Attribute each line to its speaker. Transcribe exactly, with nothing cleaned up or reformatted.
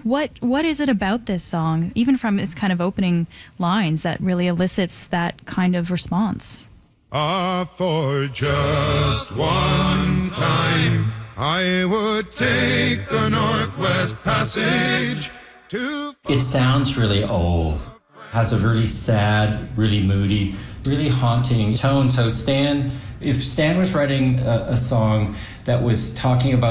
Speaker 1: What what is it about this song, even from its kind of opening lines, that really elicits that kind of response?
Speaker 2: Ah, for just one time, I would take the Northwest Passage to...
Speaker 3: It sounds really old, has a really sad, really moody, really haunting tone. So Stan, if Stan was writing a, a song that was talking about